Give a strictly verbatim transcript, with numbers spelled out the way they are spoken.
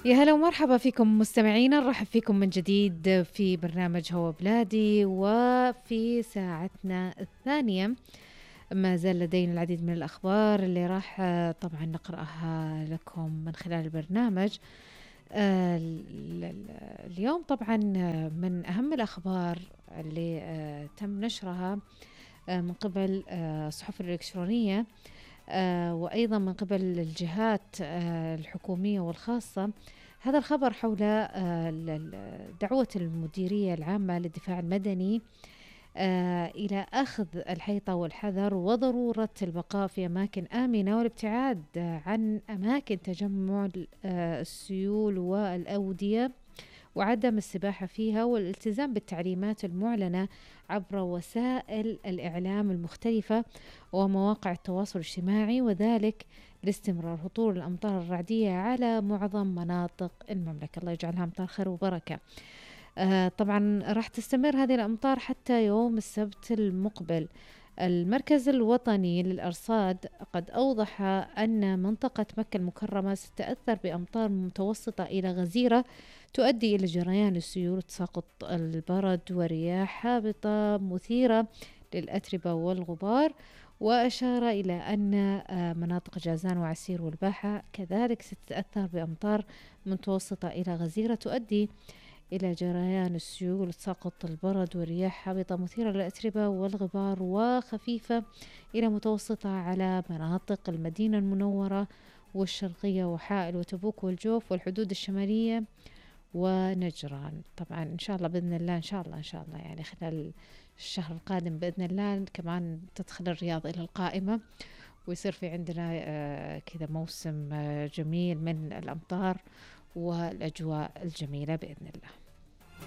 يا هلا ومرحبا فيكم مستمعينا، نرحب فيكم من جديد في برنامج هو بلادي، وفي ساعتنا الثانية ما زال لدينا العديد من الأخبار اللي راح آه، طبعا نقرأها لكم من خلال البرنامج. آه، ال- ال- اليوم طبعا آه، من أهم الأخبار اللي آه، تم نشرها آه، من قبل آه، الصحف الإلكترونية، آه، وأيضا من قبل الجهات آه، الحكومية والخاصة. هذا الخبر حول آه، ال- ال- دعوة المديرية العامة للدفاع المدني آه، إلى أخذ الحيطة والحذر وضرورة البقاء في أماكن آمنة والابتعاد آه، عن أماكن تجمع آه، السيول والأودية، وعدم السباحة فيها، والالتزام بالتعليمات المعلنة عبر وسائل الإعلام المختلفة ومواقع التواصل الاجتماعي، وذلك لاستمرار هطول الأمطار الرعدية على معظم مناطق المملكة. الله يجعلها أمطار خير وبركة. آه طبعا راح تستمر هذه الأمطار حتى يوم السبت المقبل. المركز الوطني للأرصاد قد أوضح أن منطقة مكة المكرمة ستتأثر بأمطار متوسطة إلى غزيرة تؤدي إلى جريان السيول وتساقط البرد ورياح هابطة مثيرة للأتربة والغبار. وأشار إلى أن آه، مناطق جازان وعسير والباحة كذلك ستتأثر بأمطار متوسطة إلى غزيرة تؤدي إلى جريان السيول وتساقط البرد ورياح هابطة مثيرة للأتربة والغبار وخفيفة إلى متوسطة على مناطق المدينة المنورة والشرقية وحائل وتبوك والجوف والحدود الشمالية ونجران. طبعا إن شاء الله بإذن الله، إن شاء الله إن شاء الله يعني خلال الشهر القادم بإذن الله كمان تدخل الرياض إلى القائمة، ويصير في عندنا آه كذا موسم آه جميل من الأمطار والأجواء الجميلة بإذن الله.